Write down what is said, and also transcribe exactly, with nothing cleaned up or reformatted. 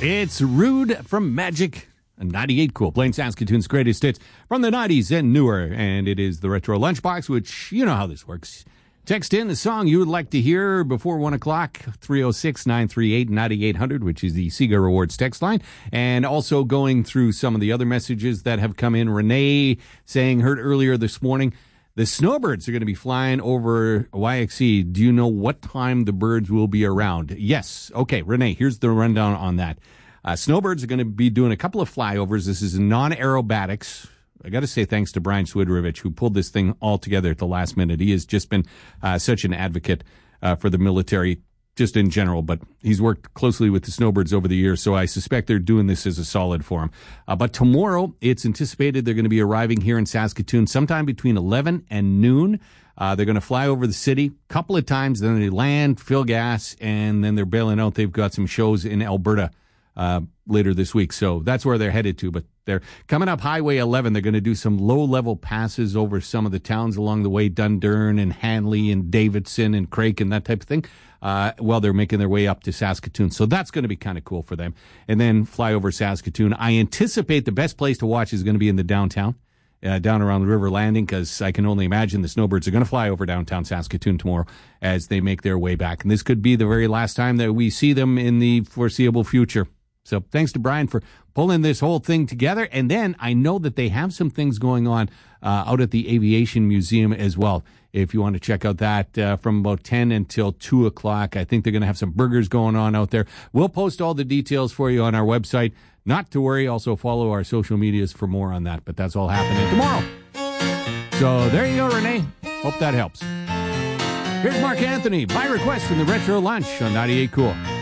It's Rude from Magic, ninety-eight Cool, playing Saskatoon's greatest hits from the nineties and newer. And it is the Retro Lunchbox, which you know how this works. Text in the song you would like to hear before one o'clock, three oh six, nine three eight, nine eight hundred, which is the Sega Rewards text line. And also going through some of the other messages that have come in. Renee saying, heard earlier this morning, the snowbirds are going to be flying over Y X C. Do you know what time the birds will be around? Yes. Okay, Renee, here's the rundown on that. Uh, snowbirds are going to be doing a couple of flyovers. This is non-aerobatics. I got to say thanks to Brian Swidrovich, who pulled this thing all together at the last minute. He has just been uh, such an advocate uh, for the military, just in general, but he's worked closely with the snowbirds over the years, so I suspect they're doing this as a solid for him. Uh, but tomorrow, it's anticipated they're going to be arriving here in Saskatoon sometime between eleven and noon. Uh, they're going to fly over the city a couple of times, then they land, fill gas, and then they're bailing out. They've got some shows in Alberta uh, later this week, so that's where they're headed to. But they're coming up Highway eleven. They're going to do some low-level passes over some of the towns along the way, Dundurn and Hanley and Davidson and Craik and that type of thing, uh, while they're making their way up to Saskatoon. So that's going to be kind of cool for them. And then fly over Saskatoon. I anticipate the best place to watch is going to be in the downtown, uh, down around the River Landing, because I can only imagine the snowbirds are going to fly over downtown Saskatoon tomorrow as they make their way back. And this could be the very last time that we see them in the foreseeable future. So thanks to Brian for pulling this whole thing together. And then I know that they have some things going on uh, out at the Aviation Museum as well. If you want to check out that uh, from about ten until two o'clock, I think they're going to have some burgers going on out there. We'll post all the details for you on our website. Not to worry. Also follow our social medias for more on that. But that's all happening tomorrow. So there you go, Renee. Hope that helps. Here's Mark Anthony by request in the Retro Lunch on ninety-eight Cool.